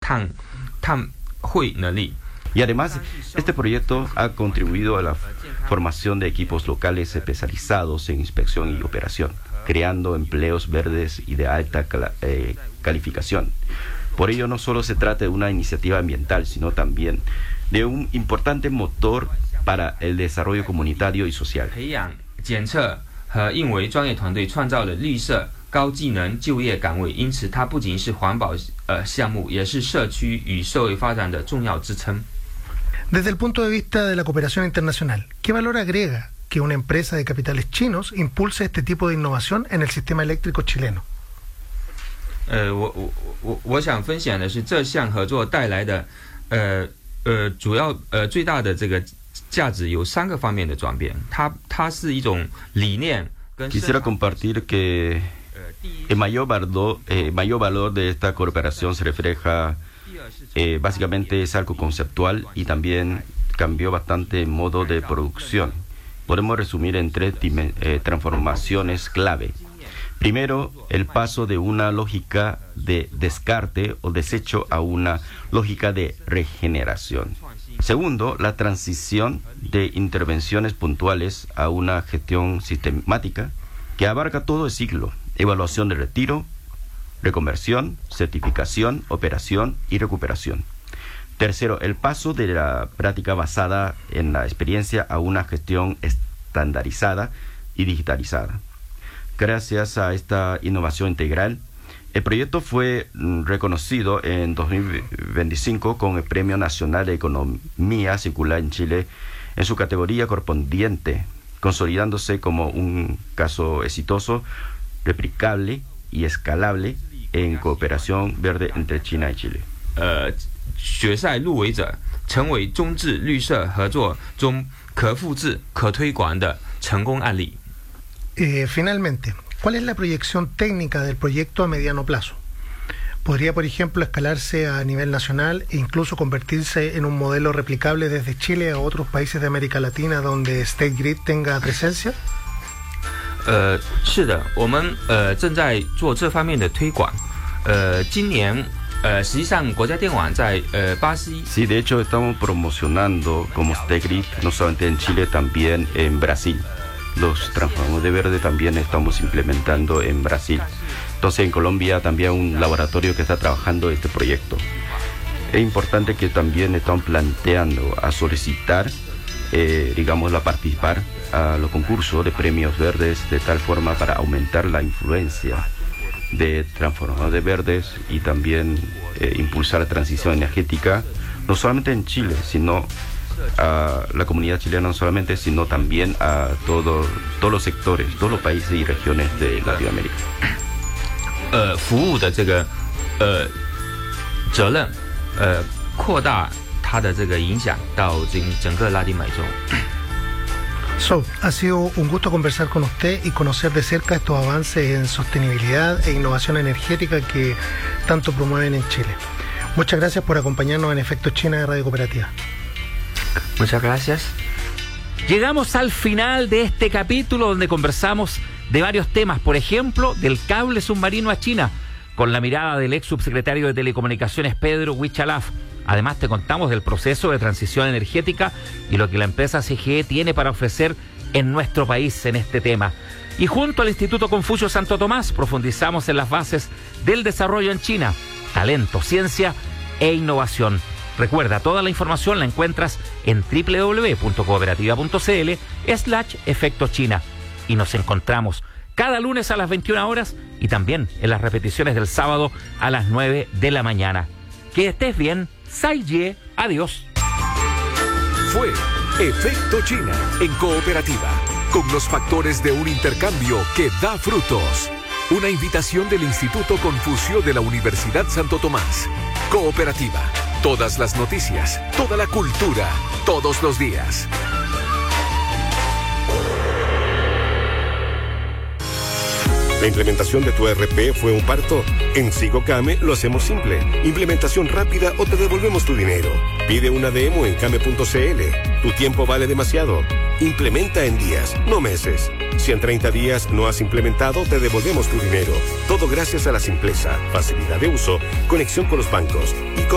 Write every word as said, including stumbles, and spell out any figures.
碳碳汇能力。 Y además, este proyecto ha contribuido a la formación de equipos locales especializados en inspección y operación, creando empleos verdes y de alta cala, eh, calificación. Por ello, no solo se trata de una iniciativa ambiental, sino también de un importante motor para el desarrollo comunitario y social. 培养、检测和应维专业团队创造了绿色高技能就业岗位，因此它不仅是环保呃项目，也是社区与社会发展的重要支撑。 Desde el punto de vista de la cooperación internacional, ¿qué valor agrega que una empresa de capitales chinos impulse este tipo de innovación en el sistema eléctrico chileno? 呃，我我我我想分享的是这项合作带来的呃呃主要呃最大的这个价值有三个方面的转变，它它是一种理念跟。 Quisiera compartir que el mayor valor, eh, mayor valor de esta cooperación se refleja eh, básicamente es algo conceptual y también cambió bastante el modo de producción. Podemos resumir en tres eh, transformaciones clave. Primero, el paso de una lógica de descarte o desecho a una lógica de regeneración. Segundo, la transición de intervenciones puntuales a una gestión sistemática que abarca todo el ciclo: evaluación de retiro, reconversión, certificación, operación y recuperación. Tercero, el paso de la práctica basada en la experiencia a una gestión estandarizada y digitalizada. Gracias a esta innovación integral, el proyecto fue reconocido en dos mil veinticinco con el Premio Nacional de Economía Circular en Chile en su categoría correspondiente, consolidándose como un caso exitoso, replicable y escalable en cooperación verde entre China y Chile. 呃，决赛入围者成为中智绿色合作中可复制、可推广的成功案例。 Eh, finalmente, ¿cuál es la proyección técnica del proyecto a mediano plazo? ¿Podría, por ejemplo, escalarse a nivel nacional e incluso convertirse en un modelo replicable desde Chile a otros países de América Latina donde State Grid tenga presencia? 呃，是的，我们呃正在做这方面的推广。呃，今年呃实际上国家电网在呃巴西。 Sí, de hecho estamos promocionando como State Grid no solamente en Chile, también en Brasil. Los transformadores de verde también estamos implementando en Brasil. Entonces en Colombia también un laboratorio que está trabajando este proyecto. Es importante que también están planteando a solicitar, eh, digamos, a participar a los concursos de premios verdes de tal forma para aumentar la influencia de transformadores verdes y también eh, impulsar la transición energética, no solamente en Chile, sino a la comunidad chilena no solamente, sino también a todo, todos los sectores, todos los países y regiones de Latinoamérica. 呃，服务的这个呃责任，呃，扩大它的这个影响到整整个拉丁美洲。 So, ha sido un gusto conversar con usted y conocer de cerca estos avances en sostenibilidad e innovación energética que tanto promueven en Chile. Muchas gracias por acompañarnos en Efecto China de Radio Cooperativa. Muchas gracias. Llegamos al final de este capítulo donde conversamos de varios temas, por ejemplo, del cable submarino a China, con la mirada del ex subsecretario de Telecomunicaciones Pedro Huichalaf. Además te contamos del proceso de transición energética y lo que la empresa C G E tiene para ofrecer en nuestro país en este tema. Y junto al Instituto Confucio Santo Tomás profundizamos en las bases del desarrollo en China, talento, ciencia e innovación. Recuerda, toda la información la encuentras en doble u doble u doble u punto cooperativa punto c l slash efecto china. Y nos encontramos cada lunes a las veintiuna horas y también en las repeticiones del sábado a las nueve de la mañana. Que estés bien, Sai Ye, adiós. Fue Efecto China en Cooperativa, con los factores de un intercambio que da frutos. Una invitación del Instituto Confucio de la Universidad Santo Tomás. Cooperativa. Todas las noticias, toda la cultura, todos los días. ¿La implementación de tu E R P fue un parto? En Sigocame lo hacemos simple. Implementación rápida o te devolvemos tu dinero. Pide una demo en came punto c l. Tu tiempo vale demasiado. Implementa en días, no meses. Si en treinta días no has implementado, te devolvemos tu dinero. Todo gracias a la simpleza, facilidad de uso, conexión con los bancos y con